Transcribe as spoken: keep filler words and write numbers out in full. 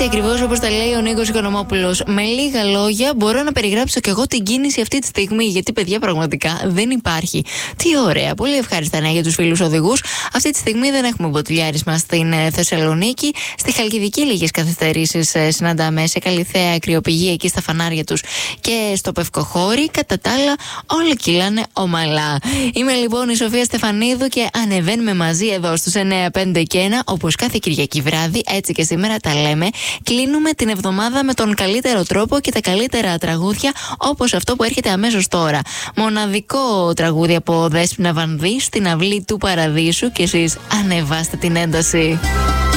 Έτσι ακριβώς όπως τα λέει ο Νίκος Οικονομόπουλος. Με λίγα λόγια, μπορώ να περιγράψω κι εγώ την κίνηση αυτή τη στιγμή. Γιατί, παιδιά, πραγματικά δεν υπάρχει. Τι ωραία, πολύ ευχάριστα νέα για τους φίλους οδηγούς. Αυτή τη στιγμή δεν έχουμε μποτιλιάρισμα στην ε, Θεσσαλονίκη. Στη Χαλκιδική λίγες καθυστερήσεις ε, συναντάμε σε Καλυθέα, κρυοπηγή εκεί στα φανάρια τους και στο Πευκοχώρι. Κατά τα άλλα, όλα κυλάνε ομαλά. Είμαι λοιπόν η Σοφία Στεφανίδου και ανεβαίνουμε μαζί εδώ στους εννιά πέντε και ένα, όπως κάθε Κυριακή βράδυ, έτσι και σήμερα τα λέμε. Κλείνουμε την εβδομάδα με τον καλύτερο τρόπο και τα καλύτερα τραγούδια, όπως αυτό που έρχεται αμέσως τώρα. Μοναδικό τραγούδι από Δέσποινα Βανδύ, στην αυλή του Παραδείσου, και εσείς ανεβάστε την ένταση.